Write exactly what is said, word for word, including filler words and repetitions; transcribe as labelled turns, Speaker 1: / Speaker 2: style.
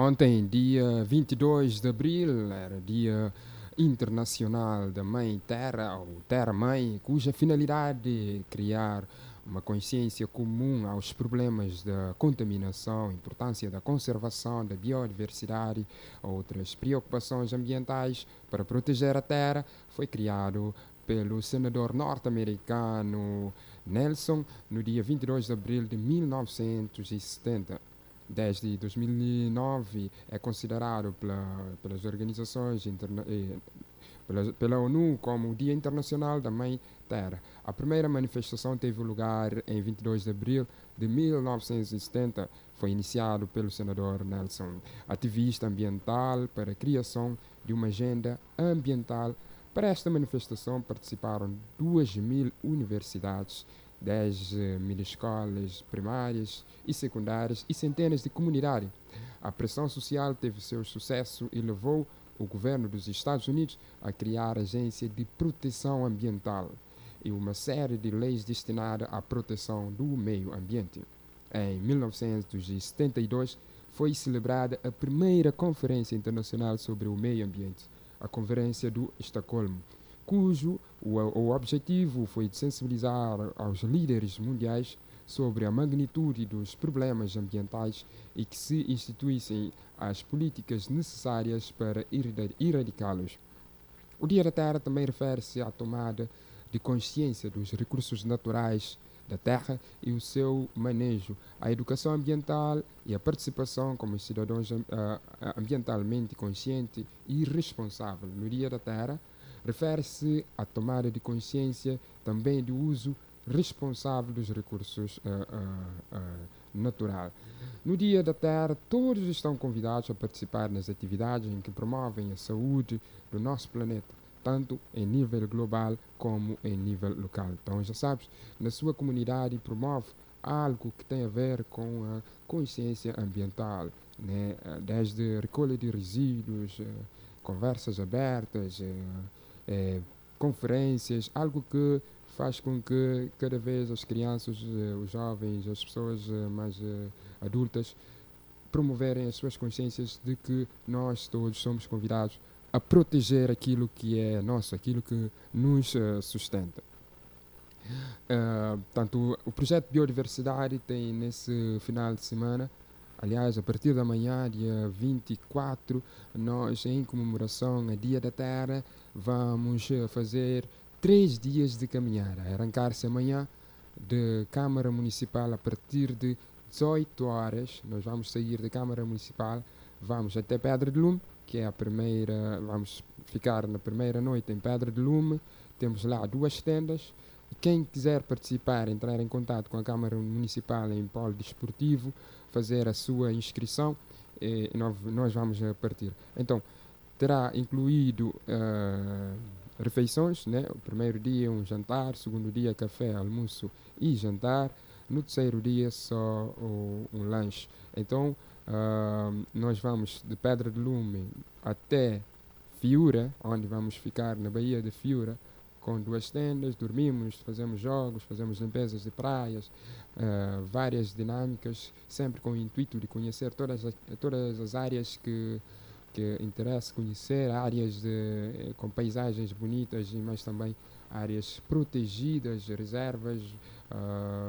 Speaker 1: Ontem, dia vinte e dois de abril, era Dia Internacional da Mãe Terra, ou Terra Mãe, cuja finalidade é criar uma consciência comum aos problemas da contaminação, importância da conservação da biodiversidade, outras preocupações ambientais para proteger a terra. Foi criado pelo senador norte-americano Nelson no dia vinte e dois de abril de mil novecentos e setenta. Desde dois mil e nove é considerado pela, pelas organizações interna, eh, pela, pela ONU como o Dia Internacional da Mãe Terra. A primeira manifestação teve lugar em vinte e dois de abril de mil novecentos e setenta. Foi iniciado pelo senador Nelson, ativista ambiental para a criação de uma agenda ambiental. Para esta manifestação participaram duas mil universidades, dez mil escolas primárias e secundárias e centenas de comunidades. A pressão social teve seu sucesso e levou o governo dos Estados Unidos a criar a Agência de Proteção Ambiental e uma série de leis destinadas à proteção do meio ambiente. Em mil novecentos e setenta e dois foi celebrada a primeira Conferência Internacional sobre o Meio Ambiente, a Conferência do Estocolmo, cujo o, o objetivo foi de sensibilizar aos líderes mundiais sobre a magnitude dos problemas ambientais e que se instituíssem as políticas necessárias para eradicá-los. O Dia da Terra também refere-se à tomada de consciência dos recursos naturais da terra e o seu manejo, a educação ambiental e a participação como cidadãos uh, ambientalmente conscientes e responsáveis. No Dia da Terra, refere-se à tomada de consciência também do uso responsável dos recursos uh, uh, uh, naturais. No Dia da Terra, todos estão convidados a participar nas atividades em que promovem a saúde do nosso planeta, tanto em nível global como em nível local. Então, já sabes, na sua comunidade promove algo que tem a ver com a consciência ambiental, né? Desde recolha de resíduos, conversas abertas, é, conferências, algo que faz com que cada vez as crianças, os jovens, as pessoas mais adultas promoverem as suas consciências de que nós todos somos convidados a proteger aquilo que é nosso, aquilo que nos uh, sustenta. Uh, portanto, o projeto Biodiversidade tem nesse final de semana, aliás, a partir da manhã, dia vinte e quatro, nós, em comemoração ao Dia da Terra, vamos fazer três dias de caminhada. Arrancar-se amanhã de Câmara Municipal a partir de dezoito horas. Nós vamos sair da Câmara Municipal, vamos até Pedra de Lume, que é a primeira, vamos ficar na primeira noite em Pedra de Lume. Temos lá duas tendas. Quem quiser participar, entrar em contato com a Câmara Municipal em Polo Desportivo, fazer a sua inscrição, e nós vamos partir. Então, terá incluído uh, refeições, né? O primeiro dia um jantar, segundo dia café, almoço e jantar, no terceiro dia só o, um lanche. Então, uh, nós vamos de Pedra de Lume até Fiura, onde vamos ficar na Baía de Fiura, com duas tendas, dormimos, fazemos jogos, fazemos limpezas de praias, uh, várias dinâmicas, sempre com o intuito de conhecer todas as, todas as áreas que, que interessa conhecer, áreas de, com paisagens bonitas, mas também áreas protegidas, reservas, uh,